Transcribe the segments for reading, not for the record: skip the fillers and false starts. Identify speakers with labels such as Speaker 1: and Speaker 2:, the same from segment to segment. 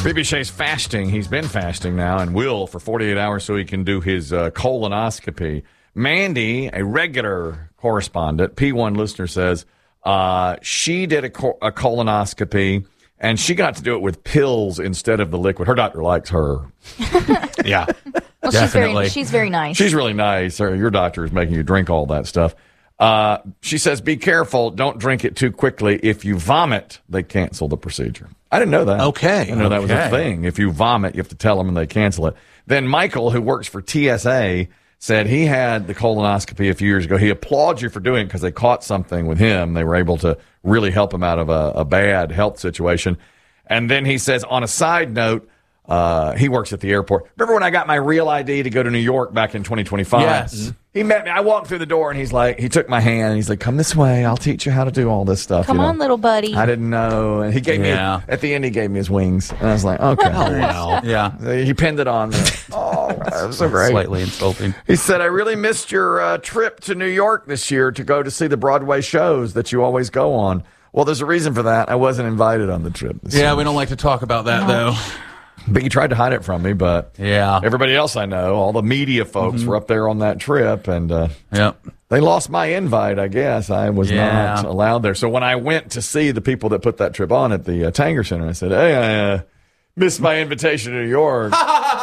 Speaker 1: BB Shea's fasting. He's been fasting now and will for 48 hours so he can do his colonoscopy. Mandy, a regular correspondent, P1 listener, says she did a colonoscopy and she got to do it with pills instead of the liquid. Her doctor likes her.
Speaker 2: Yeah,
Speaker 3: well,
Speaker 2: definitely.
Speaker 3: She's very nice.
Speaker 1: She's really nice. Your doctor is making you drink all that stuff. She says, be careful. Don't drink it too quickly. If you vomit, they cancel the procedure. I didn't know that.
Speaker 2: Okay.
Speaker 1: I didn't know that was a thing. If you vomit, you have to tell them and they cancel it. Then Michael, who works for TSA, said he had the colonoscopy a few years ago. He applauds you for doing it because they caught something with him. They were able to really help him out of a bad health situation. And then he says, on a side note, he works at the airport. Remember when I got my real ID to go to New York back in 2025?
Speaker 2: Yes.
Speaker 1: He met me. I walked through the door and he took my hand and he's like, come this way. I'll teach you how to do all this stuff.
Speaker 3: Come on, little buddy.
Speaker 1: I didn't know. And he gave me, at the end, he gave me his wings. And I was like, okay.
Speaker 2: Oh, wow. Yeah.
Speaker 1: He pinned it on me. Oh, that was so great.
Speaker 2: Slightly insulting.
Speaker 1: He said, I really missed your trip to New York this year to go to see the Broadway shows that you always go on. Well, there's a reason for that. I wasn't invited on the trip this year.
Speaker 2: We don't like to talk about that, though.
Speaker 1: But he tried to hide it from me, but everybody else I know, all the media folks were up there on that trip, and they lost my invite, I guess. I was not allowed there. So when I went to see the people that put that trip on at the Tanger Center, I said, hey, I missed my invitation to New York.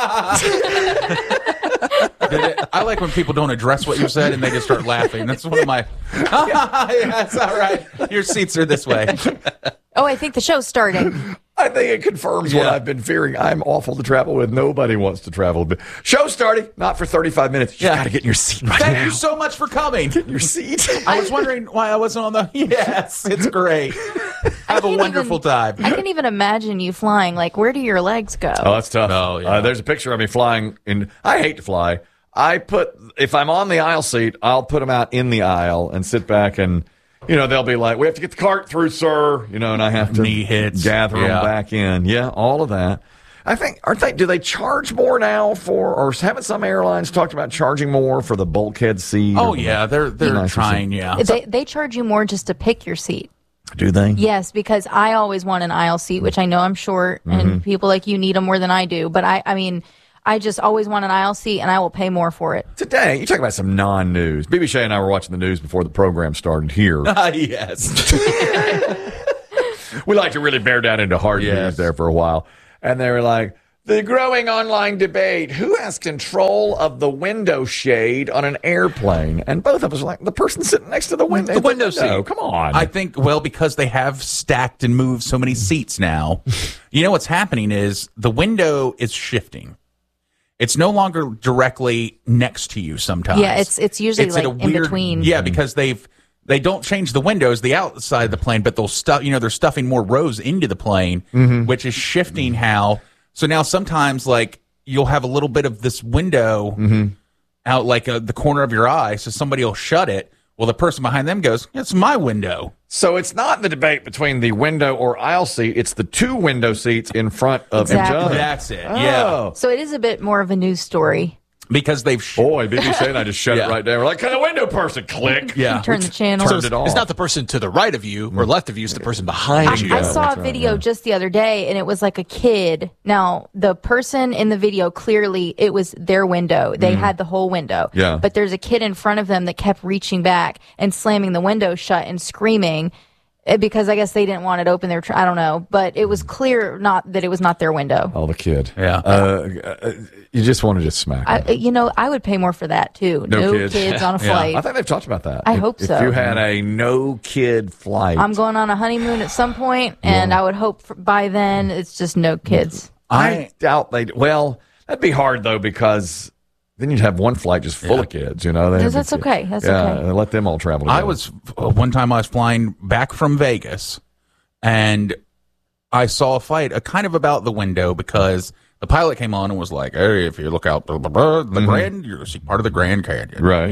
Speaker 2: I like when people don't address what you said and they just start laughing. That's one of my... That's all right. Your seats are this way.
Speaker 3: Oh, I think the show's starting.
Speaker 1: I think it confirms what I've been fearing. I'm awful to travel with. Nobody wants to travel with. Show starting, not for 35 minutes. You got to get in your seat right now.
Speaker 2: Thank you so much for coming.
Speaker 1: Get in your seat.
Speaker 2: I was wondering why I wasn't on the... Yes, it's great. Have a wonderful time.
Speaker 3: I can even imagine you flying. Like, where do your legs go?
Speaker 1: Oh, that's tough.
Speaker 2: Oh, yeah.
Speaker 1: There's a picture of me flying in. I hate to fly. If I'm on the aisle seat, I'll put them out in the aisle and sit back and, they'll be like, we have to get the cart through, sir. And I have to
Speaker 2: knee hits.
Speaker 1: Gather them back in. Yeah, all of that. I think, do they charge more now or haven't some airlines talked about charging more for the bulkhead seat?
Speaker 2: Oh, yeah. They're trying,
Speaker 3: They charge you more just to pick your seat.
Speaker 1: Do they?
Speaker 3: Yes, because I always want an aisle seat, which I know I'm short, and people like you need them more than I do. But I just always want an aisle seat, and I will pay more for it.
Speaker 1: Today, you talk about some non-news. BB Shea and I were watching the news before the program started here.
Speaker 2: Yes.
Speaker 1: We like to really bear down into hard news there for a while. And they were like, the growing online debate, who has control of the window shade on an airplane? And both of us were like, the person sitting next to the window.
Speaker 2: The window seat.
Speaker 1: Come on.
Speaker 2: I think, because they have stacked and moved so many seats now. What's happening is the window is shifting. It's no longer directly next to you sometimes.
Speaker 3: Yeah, it's usually in between.
Speaker 2: Yeah, because they don't change the windows, the outside of the plane, but they'll they're stuffing more rows into the plane, which is shifting how. So now sometimes you'll have a little bit of this window out the corner of your eye, so somebody will shut it. Well, the person behind them goes, it's my window.
Speaker 1: So it's not the debate between the window or aisle seat. It's the two window seats in front of each other.
Speaker 2: That's it.
Speaker 1: Oh.
Speaker 2: Yeah.
Speaker 3: So it is a bit more of a news story.
Speaker 2: Because they've...
Speaker 1: Boy, BB Shea and I just shut it right down. We're like, the window person, click.
Speaker 2: Yeah.
Speaker 3: Turn the channel.
Speaker 1: Turned it off.
Speaker 4: It's not the person to the right of you or left of you. It's the person behind you.
Speaker 3: I saw a video just the other day, and it was like a kid. Now, the person in the video, clearly, it was their window. They had the whole window.
Speaker 1: Yeah.
Speaker 3: But there's a kid in front of them that kept reaching back and slamming the window shut and screaming because I guess they didn't want it open. I don't know. But it was clear that it was not their window.
Speaker 1: Oh, the kid.
Speaker 2: Yeah.
Speaker 1: You just want to just smack him.
Speaker 3: I would pay more for that, too.
Speaker 1: No
Speaker 3: kids on a flight.
Speaker 1: I think they've talked about that.
Speaker 3: I hope so.
Speaker 1: If you had a no-kid flight.
Speaker 3: I'm going on a honeymoon at some point, and I would hope by then it's just no kids.
Speaker 1: I doubt they'd... Well, that'd be hard, though, because then you'd have one flight just full of kids,
Speaker 3: That's okay. That's okay.
Speaker 1: And let them all travel together.
Speaker 2: One time I was flying back from Vegas, and I saw a fight kind of about the window because... The pilot came on and was like, hey, if you look out the Grand, you're going to see part of the Grand Canyon.
Speaker 1: Right.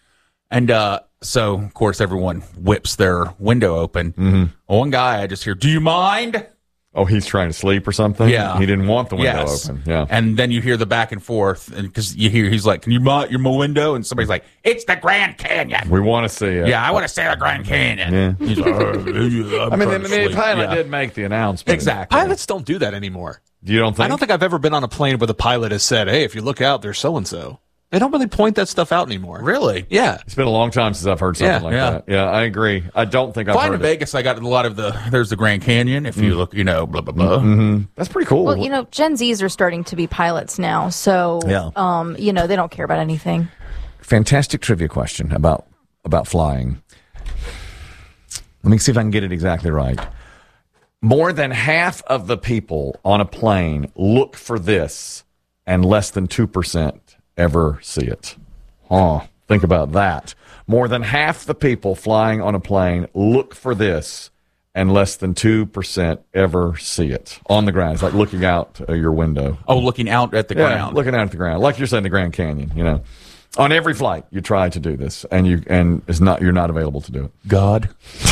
Speaker 2: And so, of course, everyone whips their window open. One guy, I just hear, do you mind?
Speaker 1: Oh, he's trying to sleep or something?
Speaker 2: Yeah.
Speaker 1: He didn't want the window open. Yeah.
Speaker 2: And then you hear the back and forth, and because you hear, he's like, can you mind your window? And somebody's like, it's the Grand Canyon.
Speaker 1: We want to see it.
Speaker 2: Yeah, I want to see the Grand Canyon.
Speaker 1: Yeah.
Speaker 2: He's like,
Speaker 1: the pilot did make the announcement.
Speaker 2: Exactly.
Speaker 4: Pilots don't do that anymore.
Speaker 1: You don't think?
Speaker 4: I don't think I've ever been on a plane where the pilot has said, "Hey, if you look out, there's so and so." They don't really point that stuff out anymore.
Speaker 2: Really?
Speaker 4: Yeah.
Speaker 1: It's been a long time since I've heard something like that. Yeah, I agree. I don't think I've
Speaker 2: Flying
Speaker 1: heard
Speaker 2: to Vegas, I got a lot of there's the Grand Canyon. If you look, blah, blah, blah.
Speaker 1: That's pretty cool.
Speaker 3: Well, Gen Zs are starting to be pilots now, so
Speaker 1: Yeah.
Speaker 3: they don't care about anything.
Speaker 1: Fantastic trivia question about flying. Let me see if I can get it exactly right. More than half of the people on a plane look for this, and less than 2% ever see it. Think about that. More than half the people flying on a plane look for this, and less than 2% ever see it on the ground. It's like looking out your window.
Speaker 2: Oh, looking out at the ground.
Speaker 1: Looking out at the ground, like you're saying, the Grand Canyon. On every flight, you try to do this, and you're not available to do it.
Speaker 2: God.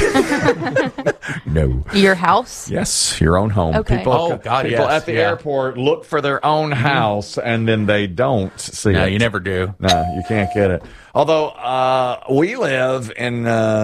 Speaker 1: No.
Speaker 3: Your house?
Speaker 1: Yes, your own home.
Speaker 3: Okay.
Speaker 1: People
Speaker 2: yes,
Speaker 1: at the airport look for their own house, and then they don't see
Speaker 2: No,
Speaker 1: it.
Speaker 2: you never do.
Speaker 1: No, you can't get it. Although we live in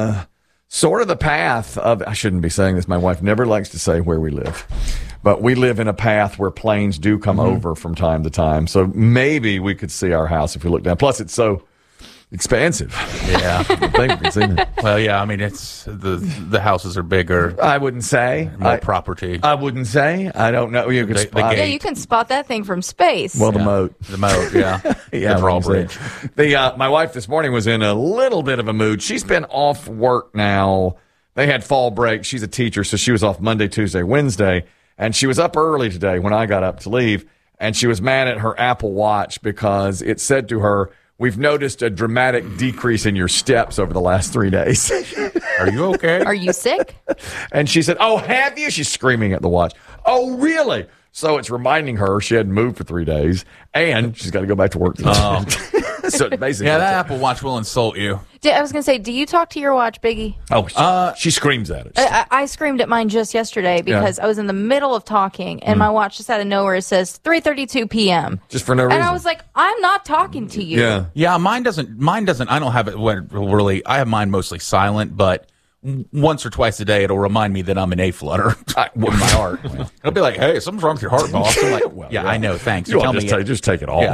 Speaker 1: sort of the path of, I shouldn't be saying this, my wife never likes to say where we live, but we live in a path where planes do come over from time to time. So maybe we could see our house if we look down. Plus, it's so expansive.
Speaker 2: Yeah.
Speaker 1: I think we can see it.
Speaker 2: Well, yeah. I mean, it's the houses are bigger,
Speaker 1: I wouldn't say.
Speaker 2: more property.
Speaker 1: I wouldn't say. I don't know. You could
Speaker 2: The
Speaker 1: spot
Speaker 2: gate.
Speaker 3: Yeah, you can spot that thing from space.
Speaker 1: Well, the moat.
Speaker 2: The moat, yeah.
Speaker 1: Yeah,
Speaker 2: the drawbridge.
Speaker 1: My wife this morning was in a little bit of a mood. She's been off work now. They had fall break. She's a teacher, so she was off Monday, Tuesday, Wednesday, and she was up early today when I got up to leave, and she was mad at her Apple Watch because it said to her, "We've noticed a dramatic decrease in your steps over the last 3 days."
Speaker 2: Are you okay?
Speaker 3: Are you sick?
Speaker 1: And she said, "Oh, have you?" She's screaming at the watch. "Oh, really?" So it's reminding her she hadn't moved for 3 days, and she's got to go back to work today. So basically,
Speaker 2: Yeah, that Apple Watch will insult you.
Speaker 3: I was going to say, do you talk to your watch, Biggie?
Speaker 1: she screams at it.
Speaker 3: I screamed at mine just yesterday because I was in the middle of talking, and my watch just out of nowhere says 3:32 p.m.
Speaker 1: Just for no reason.
Speaker 3: And I was like, I'm not talking to you.
Speaker 1: Yeah.
Speaker 2: Yeah, mine doesn't. I don't have it really. I have mine mostly silent, but once or twice a day, it'll remind me that I'm in a flutter.
Speaker 1: With my heart.
Speaker 2: It'll be like, "Hey, something's wrong with your heart, boss." I'm like, yeah, I know. Thanks.
Speaker 1: You
Speaker 2: Tell
Speaker 1: want
Speaker 2: me.
Speaker 1: just take it off.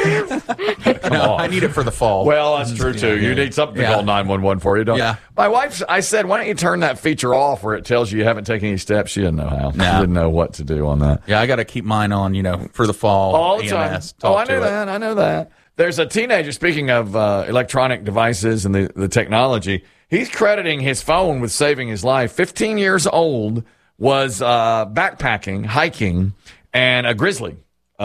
Speaker 2: Yeah. No, I need it for the fall.
Speaker 1: Well, that's true too. You need something to call 911 for you, don't you?
Speaker 2: Yeah.
Speaker 1: My wife, I said, "Why don't you turn that feature off where it tells you haven't taken any steps?" She didn't know how. She didn't know what to do on that.
Speaker 2: Yeah, I got to keep mine on, for the fall.
Speaker 1: All the time.
Speaker 2: EMS,
Speaker 1: Oh, I
Speaker 2: talk to
Speaker 1: know
Speaker 2: it.
Speaker 1: that. I know that. There's a teenager, speaking of electronic devices and the technology, he's crediting his phone with saving his life. 15 years old, was backpacking, hiking, and a grizzly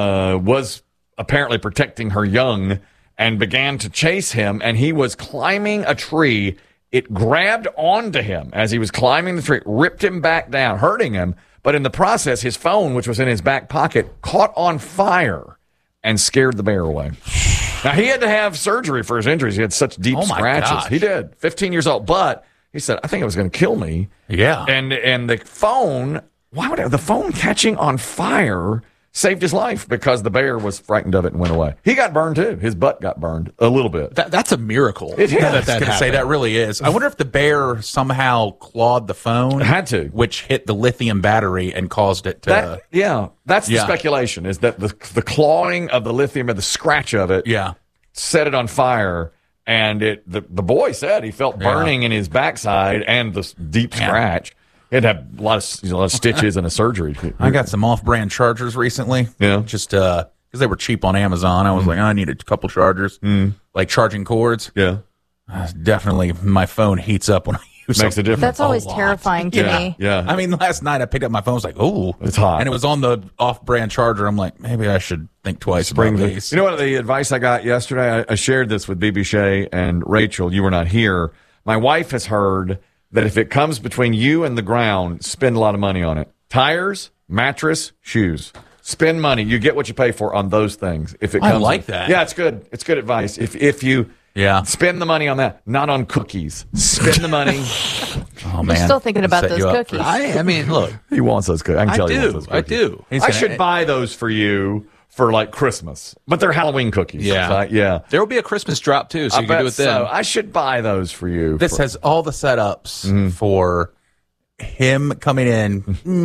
Speaker 1: was apparently protecting her young and began to chase him, and he was climbing a tree. It grabbed onto him as he was climbing the tree, ripped him back down, hurting him. But in the process, his phone, which was in his back pocket, caught on fire and scared the bear away. Now, he had to have surgery for his injuries. He had such deep
Speaker 2: Oh, my
Speaker 1: scratches.
Speaker 2: gosh.
Speaker 1: He did. 15 years old. But he said, "I think it was going to kill me."
Speaker 2: Yeah.
Speaker 1: And the phone, the phone catching on fire saved his life because the bear was frightened of it and went away. He got burned too. His butt got burned a little bit.
Speaker 4: That's a miracle.
Speaker 1: It is.
Speaker 4: that
Speaker 1: I was
Speaker 2: I was going to say that really is. I wonder if the bear somehow clawed the phone.
Speaker 1: It had to.
Speaker 2: Which hit the lithium battery and caused it to.
Speaker 1: That's the
Speaker 2: Yeah.
Speaker 1: speculation, is that the clawing of the lithium and the scratch of it
Speaker 2: Yeah.
Speaker 1: set it on fire. And the boy said he felt burning in his backside and the deep scratch. He had to have a lot of stitches and a surgery.
Speaker 2: I got some off-brand chargers recently.
Speaker 1: Yeah.
Speaker 2: Just because they were cheap on Amazon. I was like, I need a couple chargers. Like charging cords.
Speaker 1: Yeah.
Speaker 2: Definitely, my phone heats up when I use
Speaker 1: Makes a
Speaker 2: it.
Speaker 1: difference.
Speaker 3: That's always
Speaker 2: lot.
Speaker 3: terrifying to me.
Speaker 1: Yeah.
Speaker 2: I mean, last night I picked up my phone. I was like, "Oh,
Speaker 1: It's hot.
Speaker 2: and it was on the off-brand charger. I'm like, maybe I should think twice about these.
Speaker 1: You know what the advice I got yesterday? I shared this with BB Shea and Rachel. You were not here. My wife has heard that if it comes between you and the ground, spend a lot of money on it. Tires, mattress, shoes. Spend money. You get what you pay for on those things. If it
Speaker 2: I
Speaker 1: comes
Speaker 2: like that.
Speaker 1: Yeah, it's good. It's good advice. If you spend the money on that, not on cookies. Spend the money.
Speaker 2: Oh man,
Speaker 3: You're still thinking about
Speaker 2: Set
Speaker 3: those
Speaker 2: you up
Speaker 3: cookies.
Speaker 4: I mean, look,
Speaker 1: He wants those cookies. I can tell you. He wants those
Speaker 4: I
Speaker 1: cookies.
Speaker 4: do.
Speaker 2: He's
Speaker 1: I
Speaker 2: gonna-
Speaker 1: should buy those for you for like Christmas, but they're Halloween cookies.
Speaker 4: Yeah.
Speaker 1: Yeah.
Speaker 4: There will be a Christmas drop too, so
Speaker 1: I
Speaker 4: you can
Speaker 1: bet
Speaker 4: do it then.
Speaker 1: so. I should buy those for you.
Speaker 2: This has all the setups for him coming in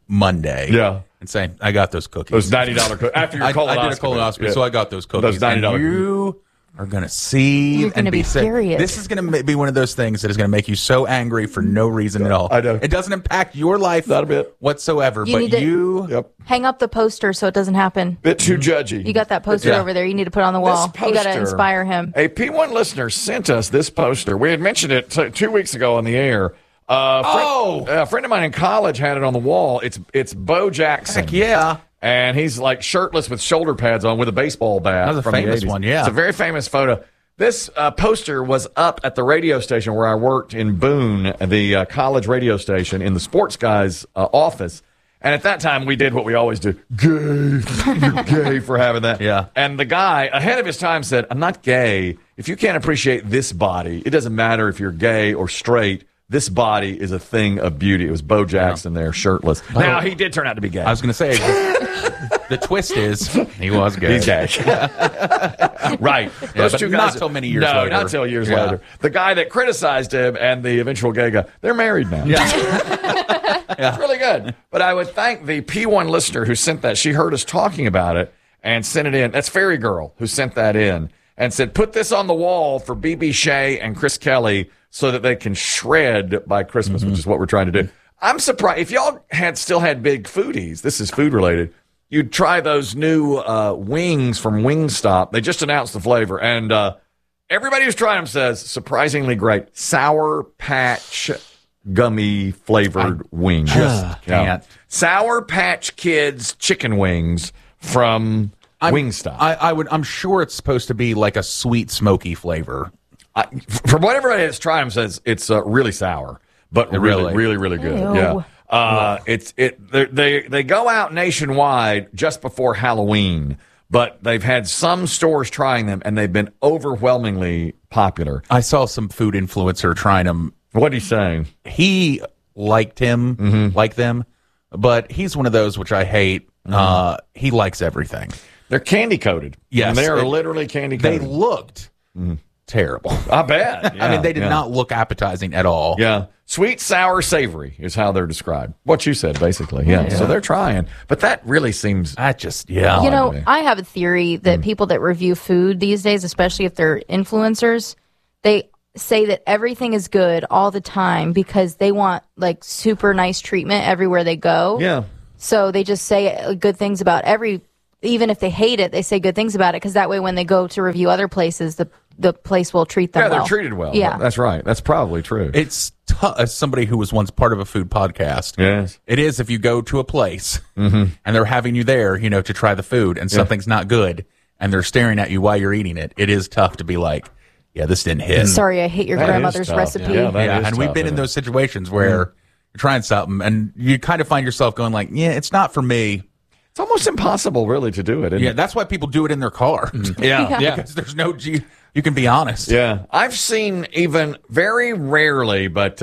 Speaker 2: Monday.
Speaker 1: Yeah.
Speaker 2: And say, I got those cookies.
Speaker 1: Those $90 cookies. After your colonoscopy.
Speaker 2: I did a colonoscopy, so I got those cookies.
Speaker 1: Those $90
Speaker 2: and you are going to see
Speaker 3: You're gonna
Speaker 2: and
Speaker 3: be
Speaker 2: sick.
Speaker 3: furious.
Speaker 2: This is going to be one of those things that is going to make you so angry for no reason at all.
Speaker 1: I know.
Speaker 2: It doesn't impact your life
Speaker 1: Not a bit.
Speaker 2: whatsoever,
Speaker 3: You need
Speaker 2: but
Speaker 3: to-
Speaker 2: you...
Speaker 1: Yep.
Speaker 3: Hang up the poster so it doesn't happen.
Speaker 1: Bit too judgy.
Speaker 3: You got that poster
Speaker 2: Yeah.
Speaker 3: over there. You need to put on the wall.
Speaker 1: This
Speaker 3: You got to
Speaker 1: poster-
Speaker 3: inspire him.
Speaker 1: A P1 listener sent us this poster. We had mentioned it 2 weeks ago on the air. A friend of mine in college had it on the wall. It's Bo Jackson.
Speaker 2: Heck yeah.
Speaker 1: And he's like shirtless with shoulder pads on with a baseball bat.
Speaker 2: That was a
Speaker 1: from the
Speaker 2: famous
Speaker 1: 80s.
Speaker 2: one, yeah.
Speaker 1: It's a very famous photo. This poster was up at the radio station where I worked in Boone, the college radio station, in the sports guy's office. And at that time, we did what we always do. Gay. You're gay for having that.
Speaker 2: Yeah.
Speaker 1: And the guy, ahead of his time, said, I'm not gay. If you can't appreciate this body, it doesn't matter if you're gay or straight. This body is a thing of beauty. It was Bo Jackson there, shirtless. Now, he did turn out to be gay.
Speaker 2: I was going to say, the twist is he was gay.
Speaker 1: He's gay. Right. Those
Speaker 2: but
Speaker 1: two
Speaker 2: not
Speaker 1: guys.
Speaker 2: till many years
Speaker 1: no,
Speaker 2: later.
Speaker 1: not till years
Speaker 2: Yeah.
Speaker 1: later. The guy that criticized him and the eventual gay guy, they're married now. It's really good. But I would thank the P1 listener who sent that. She heard us talking about it and sent it in. That's Fairy Girl who sent that in and said, put this on the wall for BB Shea and Chris Kelly so that they can shred by Christmas, which is what we're trying to do. I'm surprised. If y'all still had big foodies, this is food related, you'd try those new wings from Wingstop. They just announced the flavor. And everybody who's tried them says, surprisingly great. Sour Patch gummy flavored wings.
Speaker 2: can't.
Speaker 1: Sour Patch Kids chicken wings from Wingstop.
Speaker 2: I'm sure it's supposed to be like a sweet, smoky flavor.
Speaker 1: From what everybody has tried them says, it's really sour, but really, really, really good.
Speaker 3: Ew.
Speaker 1: Yeah. They go out nationwide just before Halloween, but they've had some stores trying them and they've been overwhelmingly popular.
Speaker 2: I saw some food influencer trying them.
Speaker 1: What are you saying?
Speaker 2: He liked them, but he's one of those which I hate. He likes everything.
Speaker 1: They're candy coated.
Speaker 2: Yes.
Speaker 1: They are literally candy
Speaker 2: They
Speaker 1: coated.
Speaker 2: looked terrible.
Speaker 1: I bet.
Speaker 2: I mean, they did
Speaker 1: Yeah.
Speaker 2: not look appetizing at all.
Speaker 1: Yeah. Sweet, sour, savory is how they're described. What you said, basically. Yeah. So they're trying. But that really seems.
Speaker 2: That just, yeah.
Speaker 3: You know,
Speaker 1: to me.
Speaker 3: I have a theory that people that review food these days, especially if they're influencers, they say that everything is good all the time because they want like super nice treatment everywhere they go.
Speaker 1: Yeah.
Speaker 3: So they just say good things about even if they hate it, they say good things about it because that way when they go to review other places, the place will treat them
Speaker 1: Yeah,
Speaker 3: well.
Speaker 1: they're treated well.
Speaker 3: Yeah.
Speaker 1: That's right. That's probably true.
Speaker 2: It's tough. As somebody who was once part of a food podcast,
Speaker 1: Yes.
Speaker 2: it is if you go to a place and they're having you there, to try the food and something's not good and they're staring at you while you're eating it. It is tough to be like, yeah, this didn't hit.
Speaker 3: Sorry, I hate your
Speaker 1: That is
Speaker 3: grandmother's
Speaker 1: tough.
Speaker 3: recipe.
Speaker 1: Yeah, that
Speaker 2: Yeah,
Speaker 1: is
Speaker 2: and we've
Speaker 1: tough,
Speaker 2: been in
Speaker 1: isn't it?
Speaker 2: those situations where you're trying something and you kind of find yourself going like, yeah, it's not for me.
Speaker 1: It's almost impossible, really, to do it. Isn't
Speaker 2: Yeah,
Speaker 1: it?
Speaker 2: that's why people do it in their car.
Speaker 1: Yeah.
Speaker 4: Yeah.
Speaker 2: Because there's no you can be honest.
Speaker 1: Yeah. I've seen even very rarely, but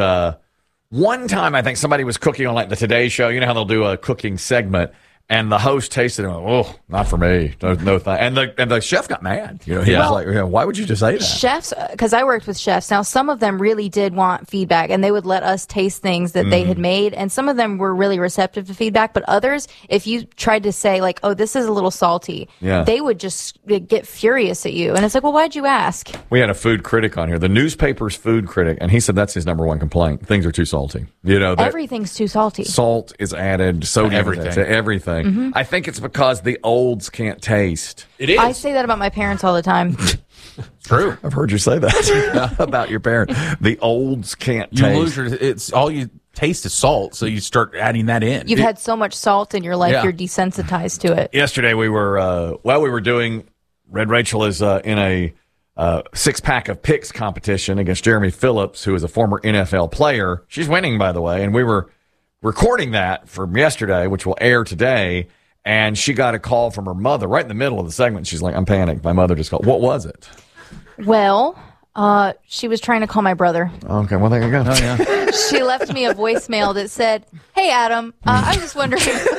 Speaker 1: one time I think somebody was cooking on like the Today Show. You know how they'll do a cooking segment, and the host tasted it and went, oh, not for me. No and the chef got mad. He was like, why would you just say that?
Speaker 3: Chefs, because I worked with chefs. Now, some of them really did want feedback, and they would let us taste things that they had made, and some of them were really receptive to feedback. But others, if you tried to say like, "Oh, this is a little salty," they would just get furious at you, and it's like, "Well, why'd you ask?"
Speaker 1: We had a food critic on here, the newspaper's food critic, and he said that's his number one complaint. Things are too salty. That
Speaker 3: Everything's too salty.
Speaker 1: salt is added, sodium is added to everything. I think it's because the olds can't taste.
Speaker 2: It is.
Speaker 3: I say that about my parents all the time.
Speaker 2: True.
Speaker 1: I've heard you say that about your parents. The olds can't
Speaker 2: You
Speaker 1: taste.
Speaker 2: lose it's all you taste is salt, so you start adding that in.
Speaker 3: You've had so much salt in your life,
Speaker 2: Yeah.
Speaker 3: you're desensitized to it.
Speaker 1: Yesterday we were doing, Red Rachel is in a 6-pack of picks competition against Jeremy Phillips, who is a former NFL player. She's winning, by the way, and we were recording that from yesterday, which will air today. And she got a call from her mother right in the middle of the segment. She's like, I'm panicked. My mother just called. What was it?
Speaker 3: Well, she was trying to call my brother.
Speaker 1: Okay, well, there you go. Oh, yeah.
Speaker 3: She left me a voicemail that said, "Hey, Adam, I was just wondering."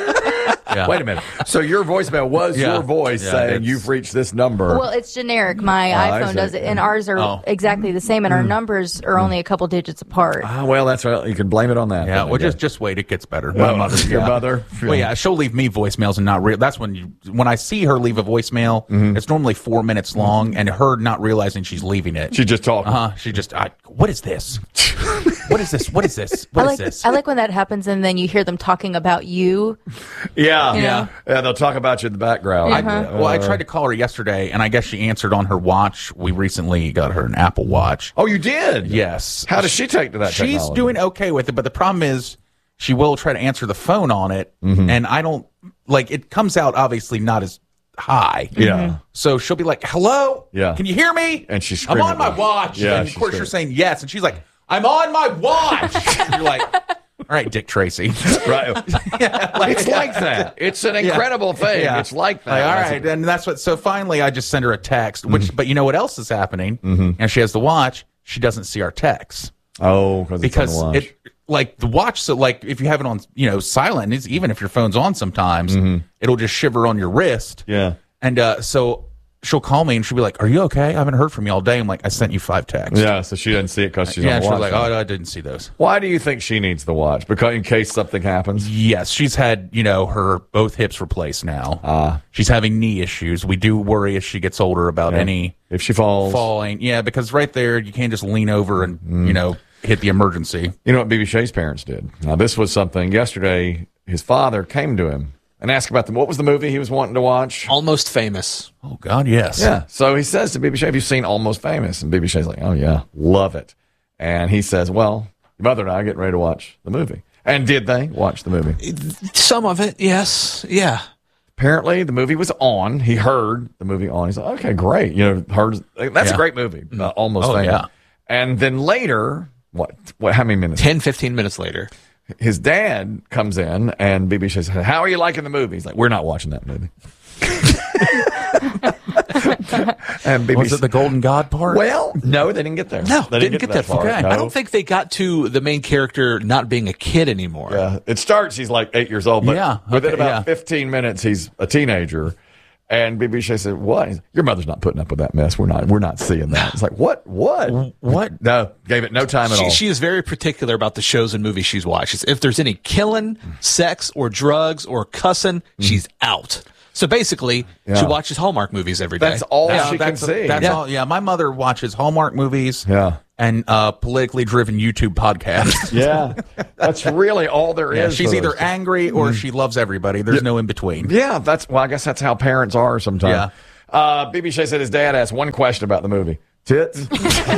Speaker 2: Yeah.
Speaker 1: Wait a minute. So your voicemail was
Speaker 2: Yeah.
Speaker 1: your voice
Speaker 2: Yeah,
Speaker 1: saying
Speaker 2: it's-
Speaker 1: you've reached this number.
Speaker 3: Well, it's generic. My
Speaker 1: I
Speaker 3: iPhone
Speaker 1: see.
Speaker 3: does it, and ours are exactly the same, and our numbers are only a couple digits apart.
Speaker 1: Well, that's right. You can blame it on that.
Speaker 2: Yeah,
Speaker 1: then, I
Speaker 2: well,
Speaker 1: guess.
Speaker 2: just wait. It gets better. My mother,
Speaker 1: Your mother?
Speaker 2: Well, yeah, she'll leave me voicemails and not real. That's when I see her leave a voicemail. It's normally 4 minutes long, and her not realizing she's leaving it.
Speaker 1: She just talked.
Speaker 2: She just, what is this? What is this? What is this? What is this?
Speaker 3: I like when that happens, and then you hear them talking about you.
Speaker 1: Yeah.
Speaker 3: Yeah.
Speaker 1: Yeah, they'll talk about you in the background.
Speaker 2: Well, I tried to call her yesterday, and I guess she answered on her watch. We recently got her an Apple Watch.
Speaker 1: Oh, you did?
Speaker 2: Yes.
Speaker 1: How does she take to that
Speaker 2: She's
Speaker 1: technology?
Speaker 2: doing okay with it, but the problem is she will try to answer the phone on it, and I don't, like, it comes out obviously not as high.
Speaker 1: Yeah.
Speaker 2: So she'll be like, hello?
Speaker 1: Yeah.
Speaker 2: Can you hear me?
Speaker 1: And she's
Speaker 2: I'm on
Speaker 1: screaming.
Speaker 2: my watch.
Speaker 1: Yeah,
Speaker 2: And of
Speaker 1: she's
Speaker 2: course you're
Speaker 1: screaming.
Speaker 2: saying yes. And she's like, I'm on my watch. And you're like, all right, Dick Tracy.
Speaker 1: Right. It's like that. It's an incredible thing.
Speaker 2: Yeah.
Speaker 1: It's like that.
Speaker 2: Like, all right, and that's what. So finally, I just send her a text. Which, but you know what else is happening? And she has the watch. She doesn't see our texts
Speaker 1: Oh, because
Speaker 2: because it, like the watch. So like if you have it on, silent, it's, even if your phone's on, sometimes it'll just shiver on your wrist.
Speaker 1: Yeah.
Speaker 2: And so she'll call me and she'll be like, "Are you okay? I haven't heard from you all day." I'm like, "I sent you 5 texts."
Speaker 1: Yeah, so she doesn't see it because she's
Speaker 2: Yeah,
Speaker 1: on
Speaker 2: and
Speaker 1: the
Speaker 2: she was
Speaker 1: watch.
Speaker 2: like, "Oh, I didn't see those."
Speaker 1: Why do you think she needs the watch? Because in case something happens?
Speaker 2: Yes, she's had, her both hips replaced now. She's having knee issues. We do worry as she gets older about any
Speaker 1: If she falls.
Speaker 2: falling. Yeah, because right there, you can't just lean over and, hit the emergency.
Speaker 1: You know what BB Shay's parents did? Now, this was something yesterday. His father came to him and asked about them. What was the movie he was wanting to watch?
Speaker 4: Almost Famous.
Speaker 2: Oh, God, yes.
Speaker 1: Yeah. So he says to BB Shay, have you seen Almost Famous? And BB Shay's like, oh, yeah, love it. And he says, well, your mother and I are getting ready to watch the movie. And did they watch the movie?
Speaker 4: Some of it, yes. Yeah.
Speaker 1: Apparently, the movie was on. He heard the movie on. He's like, okay, great. That's a great movie. Almost
Speaker 2: Oh,
Speaker 1: Famous.
Speaker 2: yeah.
Speaker 1: And then later, what, how many minutes?
Speaker 4: 10, 15 minutes later.
Speaker 1: His dad comes in and BB Shay says, how are you liking the movie? He's like, we're not watching that movie. And BB
Speaker 2: Was it the Golden God part?
Speaker 1: Well, no, they didn't get there.
Speaker 4: No,
Speaker 1: they
Speaker 4: didn't get that far.
Speaker 1: No.
Speaker 4: I don't think they got to the main character not being a kid anymore.
Speaker 1: Yeah, it starts. He's like 8 years old, but
Speaker 2: Yeah,
Speaker 1: within
Speaker 2: okay,
Speaker 1: about
Speaker 2: yeah.
Speaker 1: 15 minutes, he's a teenager. And BB Shay said, "What? He's, your mother's not putting up with that mess. We're not seeing that." It's like, what?
Speaker 2: What?
Speaker 1: No, gave it no time at all.
Speaker 4: She is very particular about the shows and movies she's watched. If there's any killing, sex, or drugs, or cussing, she's out. So basically, she watches Hallmark movies every day.
Speaker 1: That's all
Speaker 2: Yeah,
Speaker 1: she can see.
Speaker 2: That's all. Yeah, my mother watches Hallmark movies.
Speaker 1: Yeah.
Speaker 2: And politically driven YouTube podcasts.
Speaker 1: Yeah, that's really all there is.
Speaker 2: Yeah, she's
Speaker 1: for
Speaker 2: either
Speaker 1: those.
Speaker 2: angry or she loves everybody. There's no in between.
Speaker 1: Yeah, I guess that's how parents are sometimes.
Speaker 2: Yeah.
Speaker 1: BB Shay said his dad asked one question about the movie: tits.
Speaker 4: I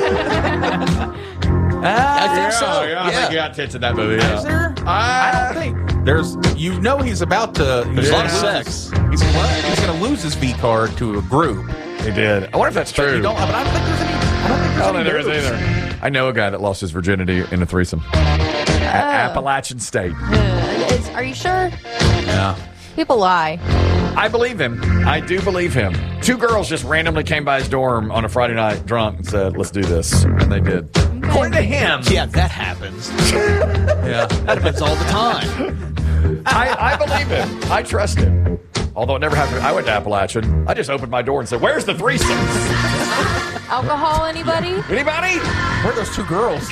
Speaker 4: think so.
Speaker 1: I think he got tits in that movie. Yeah.
Speaker 2: Is there? I don't think there's. He's about to.
Speaker 4: There's a lot of
Speaker 2: lose
Speaker 4: sex.
Speaker 2: He's going to lose his V card to a group.
Speaker 1: He did. I wonder if that's true.
Speaker 2: You don't. But I don't think there's any. I don't think there's
Speaker 1: I don't
Speaker 2: any
Speaker 1: think there is
Speaker 2: boobs.
Speaker 1: either. I know a guy that lost his virginity in a threesome. Appalachian State.
Speaker 3: Are you sure?
Speaker 2: Yeah.
Speaker 3: People lie.
Speaker 1: I believe him. I do believe him. 2 girls just randomly came by his dorm on a Friday night drunk and said, let's do this. And they did. According to him.
Speaker 4: Yeah, that happens.
Speaker 2: Yeah.
Speaker 4: That happens all the time.
Speaker 1: I believe him. I trust him. Although it never happened. I went to Appalachian. I just opened my door and said, where's the threesomes?
Speaker 3: Alcohol, anybody?
Speaker 1: Anybody?
Speaker 2: Where are those 2 girls?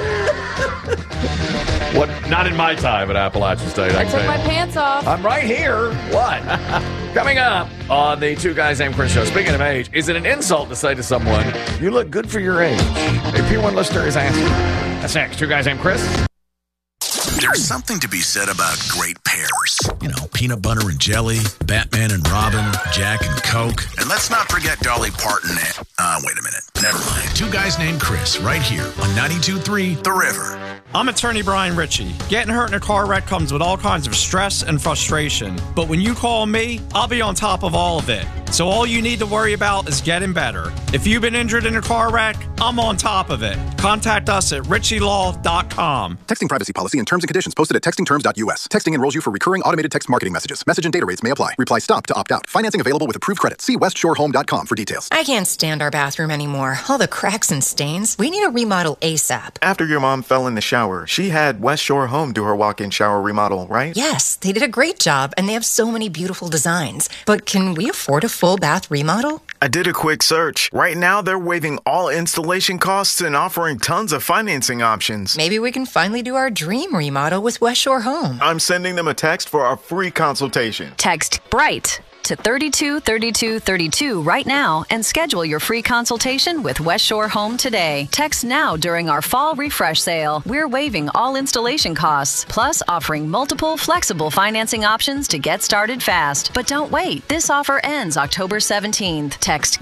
Speaker 1: What? Not in my time at Appalachian State.
Speaker 3: I
Speaker 1: can
Speaker 3: took
Speaker 1: tell
Speaker 3: my
Speaker 1: you.
Speaker 3: pants off.
Speaker 1: I'm right here. What? Coming up on the Two Guys Named Chris show. Speaking of age, is it an insult to say to someone, you look good for your age? A P1 listener is asking. That's next. Two Guys Named Chris.
Speaker 5: There's something to be said about great pairs. You know, peanut butter and jelly, Batman and Robin, Jack and Coke. And let's not forget Dolly Parton and... wait a minute. Never mind. Two Guys Named Chris, right here on 92.3 The River.
Speaker 6: I'm attorney Brian Ritchie. Getting hurt in a car wreck comes with all kinds of stress and frustration. But when you call me, I'll be on top of all of it. So all you need to worry about is getting better. If you've been injured in a car wreck, I'm on top of it. Contact us at ritchielaw.com.
Speaker 7: Texting privacy policy and terms and conditions posted at textingterms.us. Texting enrolls you for recurring automated text marketing messages. Message and data rates may apply. Reply STOP to opt out. Financing available with approved credit. See westshorehome.com for details.
Speaker 8: I can't stand our bathroom anymore. All the cracks and stains. We need a remodel ASAP.
Speaker 9: After your mom fell in the shower
Speaker 8: shower. She had West Shore Home do her walk-in shower remodel, right?
Speaker 9: Yes, they did a great job, and they have so many beautiful designs. But can we afford a full bath remodel?
Speaker 8: I did a quick search. Right now, they're waiving all installation costs and offering tons of financing options.
Speaker 9: Maybe we can finally do our dream remodel with West Shore Home.
Speaker 8: I'm sending them a text for our free consultation.
Speaker 10: Text BRIGHT to 323232 right now and schedule your free consultation with West Shore Home today. Text now during our fall refresh sale. We're waiving all installation costs, plus offering multiple flexible financing options to get started fast. But don't wait. This offer ends October 17th. Text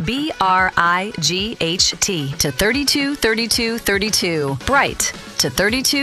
Speaker 10: BRIGHT to 323232. BRIGHT to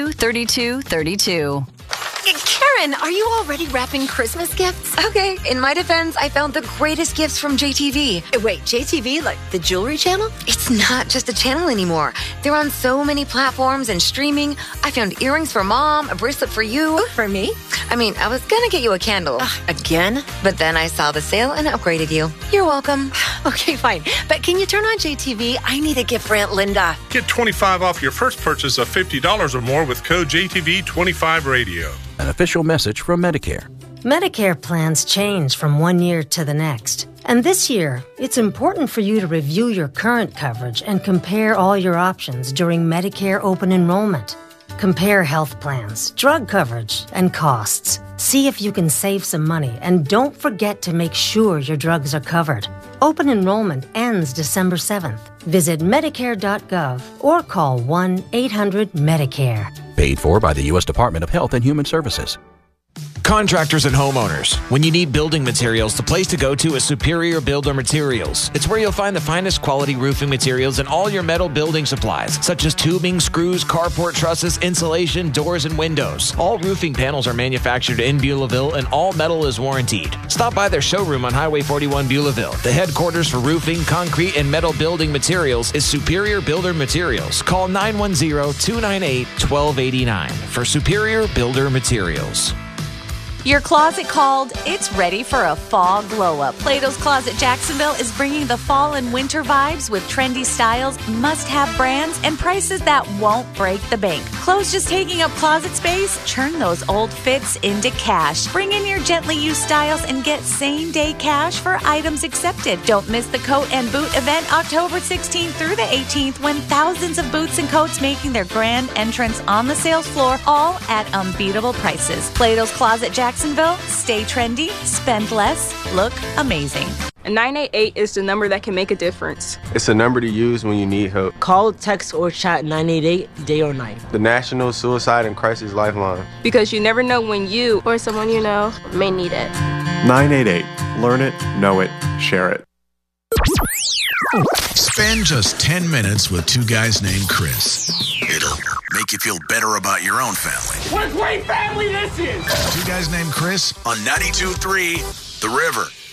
Speaker 10: 323232.
Speaker 11: Karen, are you already wrapping Christmas gifts?
Speaker 9: Okay, in my defense, I found the greatest gifts from JTV.
Speaker 11: Wait, JTV, like the jewelry channel?
Speaker 9: It's not just a channel anymore. They're on so many platforms and streaming. I found earrings for Mom, a bracelet for you.
Speaker 11: Ooh, for me?
Speaker 9: I mean, I was gonna get you a candle.
Speaker 11: Again?
Speaker 9: But then I saw the sale and upgraded you. You're welcome.
Speaker 11: Okay, fine. But can you turn on JTV? I need a gift for Aunt Linda.
Speaker 12: Get 25 off your first purchase of $50 or more with code JTV25Radio.
Speaker 13: An official message from Medicare.
Speaker 14: Medicare plans change from one year to the next. And this year, it's important for you to review your current coverage and compare all your options during Medicare open enrollment. Compare health plans, drug coverage, and costs. See if you can save some money, and don't forget to make sure your drugs are covered. Open enrollment ends December 7th. Visit Medicare.gov or call 1-800-MEDICARE.
Speaker 13: Paid for by the U.S. Department of Health and Human Services.
Speaker 15: Contractors and homeowners, when you need building materials, the place to go to is Superior Builder Materials. It's where you'll find the finest quality roofing materials and all your metal building supplies, such as tubing, screws, carport trusses, insulation, doors, and windows. All roofing panels are manufactured in Beulahville, and all metal is warranted. Stop by their showroom on Highway 41 Beulahville. The headquarters for roofing, concrete, and metal building materials is Superior Builder Materials. Call 910-298-1289 for Superior Builder Materials.
Speaker 16: Your closet called. It's ready for a fall glow-up. Plato's Closet Jacksonville is bringing the fall and winter vibes with trendy styles, must-have brands, and prices that won't break the bank. Clothes just taking up closet space? Churn those old fits into cash. Bring in your gently used styles and get same-day cash for items accepted. Don't miss the coat and boot event October 16th through the 18th when thousands of boots and coats making their grand entrance on the sales floor, all at unbeatable prices. Plato's Closet Jacksonville. Stay trendy, spend less, look amazing.
Speaker 17: And 988 is the number that can make a difference.
Speaker 18: It's a number to use when you need help.
Speaker 19: Call, text, or chat 988 day or night.
Speaker 18: The National Suicide and Crisis Lifeline.
Speaker 17: Because you never know when you or someone you know may need it.
Speaker 8: 988. Learn it, know it, share it.
Speaker 5: Spend just 10 minutes with two guys named Chris. It'll make you feel better about your own family.
Speaker 20: What a great family this is!
Speaker 5: Two guys named Chris on 92.3 The River.